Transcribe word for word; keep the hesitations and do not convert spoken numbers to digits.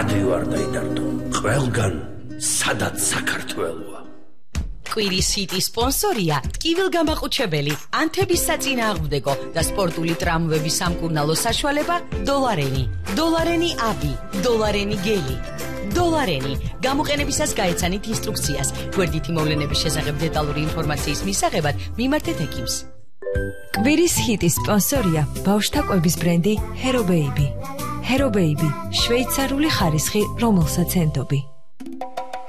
მარტივ არ დაიდარდო. ყველგან სადაც საქართველოა. კვირის ჰიტი სპონსორია ტკივილგამაყუჩებელი, ანთების საწინააღმდეგო და სპორტული ტრამვების სამკურნალო საშუალება დოლარენი. დოლარენი აბი, დოლარენი გელი. დოლარენი. გამოყენებისას გაეცანით ინსტრუქციას. გვერდითი მოვლენების შესახებ დეტალური ინფორმაციის მისაღებად მიმართეთ ექიმს. კვირის ჰიტის სპონსორია ბავშვთა კვების ბრენდი Hero Baby. Hero Baby, შვეიცარიული ხარისხი, რომელსაც ენდობი.